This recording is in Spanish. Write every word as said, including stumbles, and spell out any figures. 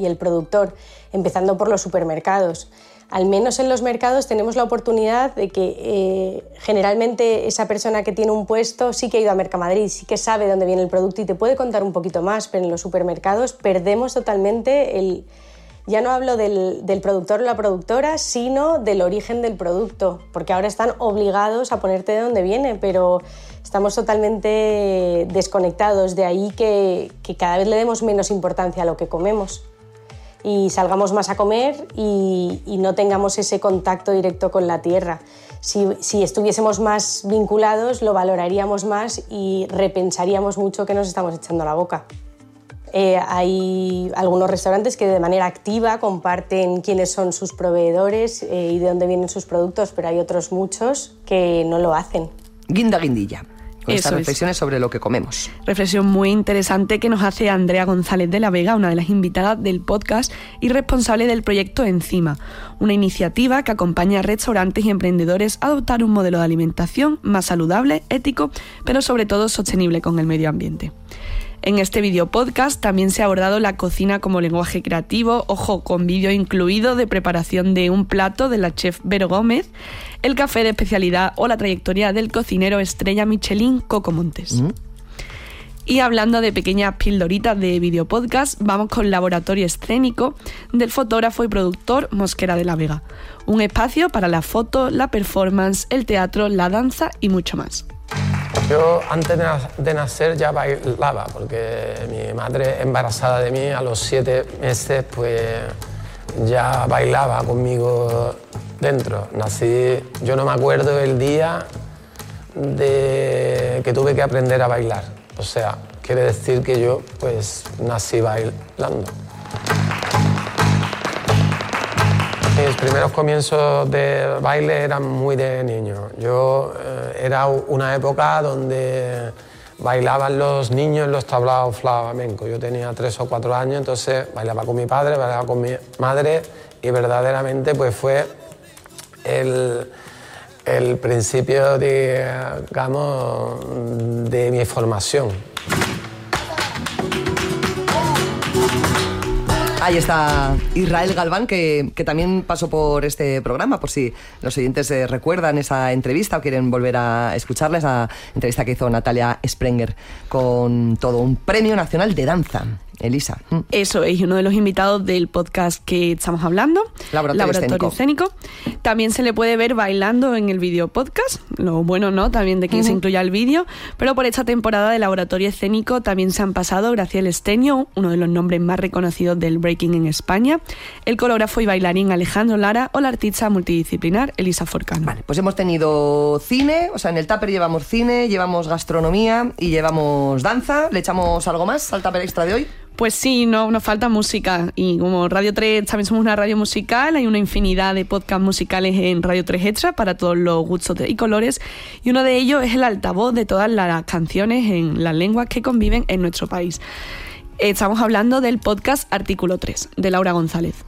y el productor, empezando por los supermercados. Al menos en los mercados tenemos la oportunidad de que eh, generalmente esa persona que tiene un puesto sí que ha ido a Mercamadrid, sí que sabe dónde viene el producto y te puede contar un poquito más, pero en los supermercados perdemos totalmente el... Ya no hablo del, del productor o la productora, sino del origen del producto, porque ahora están obligados a ponerte de dónde viene, pero estamos totalmente desconectados, de ahí que, que cada vez le demos menos importancia a lo que comemos y salgamos más a comer y, y no tengamos ese contacto directo con la tierra. Si, si estuviésemos más vinculados, lo valoraríamos más y repensaríamos mucho qué nos estamos echando a la boca. Eh, hay algunos restaurantes que de manera activa comparten quiénes son sus proveedores eh, y de dónde vienen sus productos, pero hay otros muchos que no lo hacen. Guinda guindilla. Con Eso estas es. reflexiones sobre lo que comemos. Reflexión muy interesante que nos hace Andrea González de la Vega, una de las invitadas del podcast y responsable del proyecto Encima, una iniciativa que acompaña a restaurantes y emprendedores a adoptar un modelo de alimentación más saludable, ético, pero sobre todo sostenible con el medio ambiente. En este video podcast también se ha abordado la cocina como lenguaje creativo, ojo, con vídeo incluido de preparación de un plato de la chef Vero Gómez, el café de especialidad o la trayectoria del cocinero estrella Michelin Coco Montes. Mm. Y hablando de pequeñas pildoritas de video podcast, vamos con Laboratorio Escénico del fotógrafo y productor Mosquera de la Vega. Un espacio para la foto, la performance, el teatro, la danza y mucho más. Yo antes de nacer ya bailaba, porque mi madre embarazada de mí a los siete meses pues ya bailaba conmigo dentro. Nací, yo no me acuerdo el día de que tuve que aprender a bailar. O sea, quiere decir que yo pues nací bailando. Mis primeros comienzos de baile eran muy de niño. Yo eh, era una época donde bailaban los niños en los tablaos flamencos. Yo tenía tres o cuatro años, entonces bailaba con mi padre, bailaba con mi madre y verdaderamente pues fue el, el principio, de, digamos, de mi formación. Ahí está Israel Galván, que, que también pasó por este programa, por si los oyentes eh, recuerdan esa entrevista o quieren volver a escucharla, esa entrevista que hizo Natalia Sprenger con todo un premio nacional de danza. Elisa. Eso es, uno de los invitados del podcast que estamos hablando, Laboratorio, Laboratorio Escénico. Escénico. También se le puede ver bailando en el video podcast, lo bueno, ¿no? También de que uh-huh. se incluya el vídeo, pero por esta temporada de Laboratorio Escénico también se han pasado Graciela Esteño, uno de los nombres más reconocidos del breaking en España, el coreógrafo y bailarín Alejandro Lara o la artista multidisciplinar Elisa Forcano. Vale, pues hemos tenido cine, o sea, en el Tupper llevamos cine, llevamos gastronomía y llevamos danza. ¿Le echamos algo más al Tupper Extra de hoy? Pues sí, no, nos falta música y como Radio tres también somos una radio musical, hay una infinidad de podcasts musicales en Radio tres Extra para todos los gustos y colores y uno de ellos es el altavoz de todas las canciones en las lenguas que conviven en nuestro país. Estamos hablando del podcast Artículo tres de Laura González.